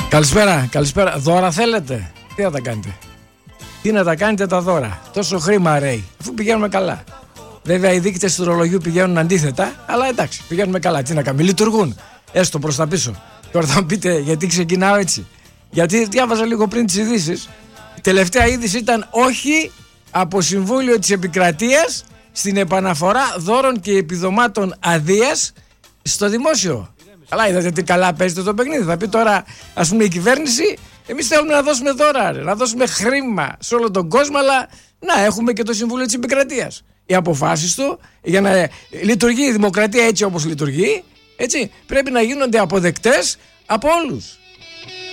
Καλησπέρα, καλησπέρα. Δώρα θέλετε? Τι να τα κάνετε? Τι να τα κάνετε τα δώρα? Τόσο χρήμα ρέει, αφού πηγαίνουμε καλά. Βέβαια οι δείκτες του ρολογιού πηγαίνουν αντίθετα, αλλά εντάξει, πηγαίνουμε καλά. Τι να κάνουμε, λειτουργούν. Έστω προς τα πίσω. Τώρα θα μου πείτε γιατί ξεκινάω έτσι. Γιατί διάβαζα λίγο πριν τις ειδήσεις. Η τελευταία είδηση ήταν όχι από Συμβούλιο της Επικρατείας στην επαναφορά δώρων και επιδομάτων αδείας στο δημόσιο. Καλά, είδατε τι καλά παίζετε το παιχνίδι. Θα πει τώρα, ας πούμε, η κυβέρνηση, εμείς θέλουμε να δώσουμε δώρα, να δώσουμε χρήμα σε όλο τον κόσμο, αλλά να έχουμε και το Συμβούλιο της Επικρατείας. Οι αποφάσεις του, για να λειτουργεί η δημοκρατία έτσι όπως λειτουργεί, έτσι, πρέπει να γίνονται αποδεκτές από όλους.